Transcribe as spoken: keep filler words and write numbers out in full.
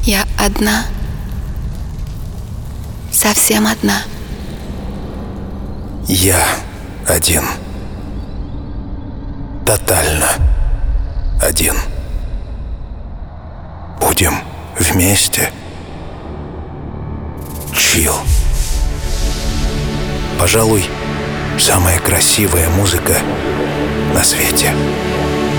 Я одна. Совсем одна. Я один. Тотально один. Будем вместе. Чил. Пожалуй, самая красивая музыка на свете.